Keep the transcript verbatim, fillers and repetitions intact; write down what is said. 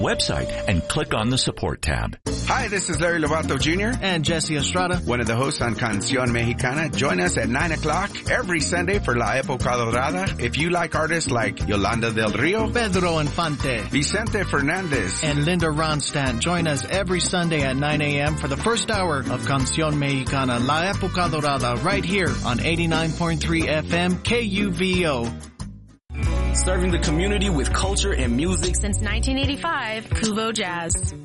website and click on the support tab. Hi, this is Larry Lovato Junior And Jesse Estrada, one of the hosts on Canción Mexicana. Join us at nine o'clock every Sunday for La Época Dorada. If you like artists like Yolanda del Rio, Pedro Infante, Vicente Fernandez, and Linda Ronstadt, join us every Sunday at nine a.m. for the first hour of Canción Mexicana, La Época Dorada, right here on eighty-nine point three F M K U V O. Serving the community with culture and music since nineteen eighty-five, Kuvo Jazz.